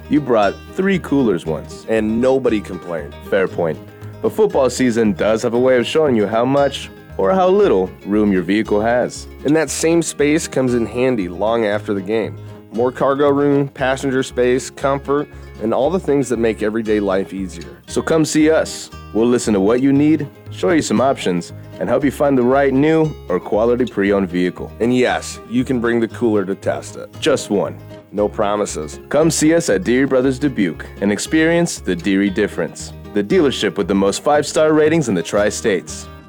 You brought 3 coolers once. And nobody complained. Fair point. But football season does have a way of showing you how much or how little room your vehicle has. And that same space comes in handy long after the game. More cargo room, passenger space, comfort, and all the things that make everyday life easier. So come see us. We'll listen to what you need, show you some options, and help you find the right new or quality pre-owned vehicle. And yes, you can bring the cooler to test it. Just one. No promises. Come see us at Deary Brothers Dubuque and experience the Deary difference. The dealership with the most 5-star ratings in the Tri-States.